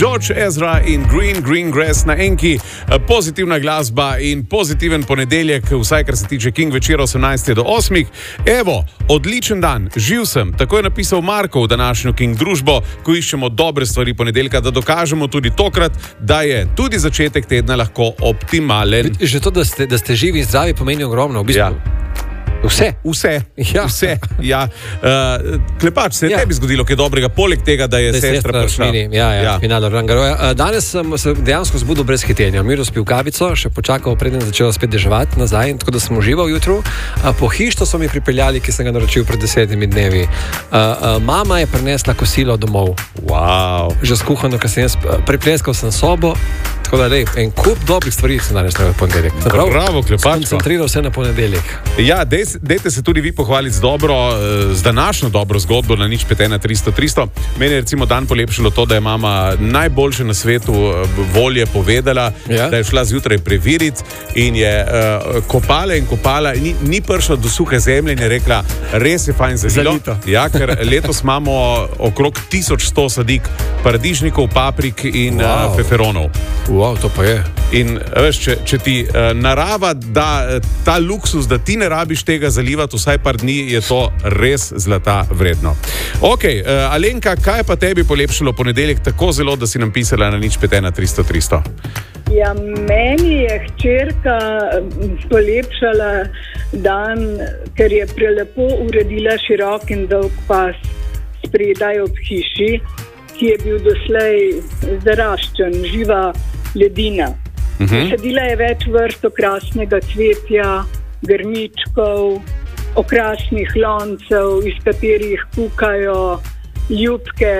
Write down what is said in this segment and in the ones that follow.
George Ezra in Green Grass na enki, pozitivna glasba in pozitiven ponedeljek, vsaj kar se tiče King večera 18 do 8. Evo, odličen dan, živ sem, tako je napisal Marko v današnjo King družbo, ko iščemo dobre stvari ponedeljka, da dokažemo tudi tokrat, da je tudi začetek tedna lahko optimalen. Že to, da ste živi in zdravi, pomeni ogromno, v bistvu. Ja. Vse. Ja. Klepač, se je tebi zgodilo kaj dobrega, poleg tega, da je sestra prišla. Finale Rangaroja. Danes sem se dejansko zbudil brez hitenja. Miro spil kavico, še počakal, preden začela spet deževati nazaj, tako da sem užival jutro. Pohištvo so mi pripeljali, ki sem ga naročil pred 10 dnevi. Mama je prinesla kosilo domov. Wow. Že skuhano, ker sem jaz prepleskal sem sobo. Tako da, en kup dobrih stvari sem danes na ponedeljek. Bravo, Klepač. Koncentriral se na ponedeljek. Ja, dejte se tudi vi pohvaliti z današnjo dobro zgodbo na 051-300-300. Meni je recimo dan polepšalo to, da je mama najboljše na svetu volje povedala, da je šla zjutraj preveriti in je kopala in kopala in ni prišla do suhe zemlje in je rekla, res je fajn zalito. Ja, ker letos imamo okrog 1100 sadik paradižnikov, paprik in feferonov. Wow, to pa je. In veš, če ti narava da ta luksus, da ti ne rabiš tega zalivati vsaj par dni, je to res zlata vredno. Ok, Alenka, kaj pa tebi polepšalo ponedeljek tako zelo, da si nam pisala na 051-300-300? Ja, meni je hčerka polepšala dan, ker je prelepo uredila širok in dolg pas spredaj ob hiši, ki je bil doslej zaraščen, živa ledina. Sadila je več vrst okrasnega cvetja, grmičkov, okrasnih loncev, iz katerih kukajo ljubke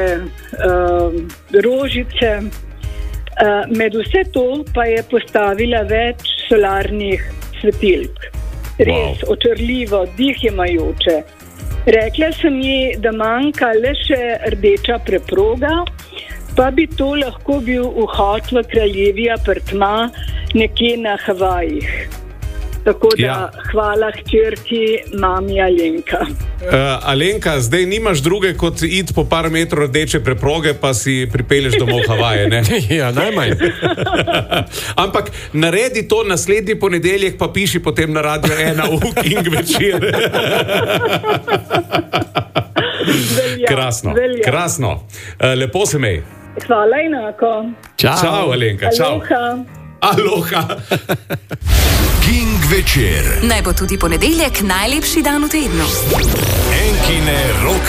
rožice. Med vse to pa je postavila več solarnih svetilk. Res očarljivo, dihjemajoče. Rekla sem ji, da manjka le še rdeča preproga, pa bi to lahko bil vhod v kraljevi apartma nekje na Havajih. Tako da hvala hčerki, mami Alenka. Alenka, zdaj nimaš druge kot iti po par metrov rdeče preproge, pa si pripelješ domov Havaje, ne? Ja, najmanj. Ampak naredi to naslednji ponedeljek, pa piši potem na Radio 1 v King večer. Krasno. Lepo se mej. Hvala enako. Čau, Alenka. Aloha. King večer. Naj bo tudi ponedeljek najlepši dan v tednu. Enkine rock